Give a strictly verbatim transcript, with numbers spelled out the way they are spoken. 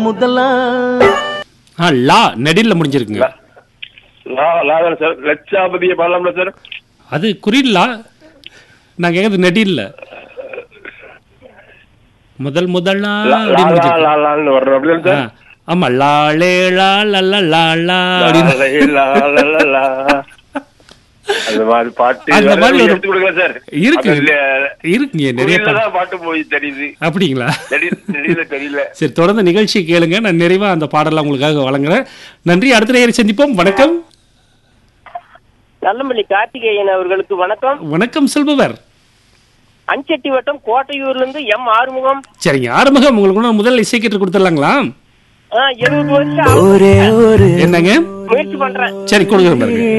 முதலா ஆ, லா நெடில்ல முடிஞ்சிருக்குங்க. லா- லா தானே sir. லட்சாபதியை பாடலாம்ல sir? அது குறில்லா, நான் கேட்கறது நெடில்ல. முதல் முதலா லா- அப்படின்னு லா- லா- முடிஞ்சிருக்கு. லா- லான்னு வர்றோம் அப்படிதானே ஆ, சார்? ஆமா லாலே லா லா லா லா அப்படின்னு. லா- லா- லா- லா- லா. அந்த மாதிரி பாட்டு அந்த வேற மாதிரி ஒரு- எடுத்து கொடுங்க சார். இருக்கு அதுல இருக்குங்க நிறைய குறியில பாட்டு. தான் பாட்டு போய் தெரியுது. அப்படிங்களா? தெரி- தெரியல தெரியல. சரி, தொடர்ந்து நிகழ்ச்சி கேளுங்க. நான் நிறைவா அந்த பாடலாம் உங்களுக்காக வழங்குறேன். நன்றி. அடுத்த நேரம் சந்திப்போம். வணக்கம். நல்லமல்லி கார்த்திகேயன் அவர்களுக்கு வணக்கம். வணக்கம் சொல்பவர். அஞ்செட்டி வட்டம் கோட்டையூர்ல இருந்து எம் ஆறுமுகம். சரிங்க, ஆறுமுகம், உங்களுக்கு நான் முதல் இசை கேட்டு கொடுத்துடலாங்களா? எழுபது வருஷம் ஆகுது. ஒரே ஒரு என்னங்க? முயற்சி பண்றேன். சரி, கொடுக்குறேன் பாருங்க.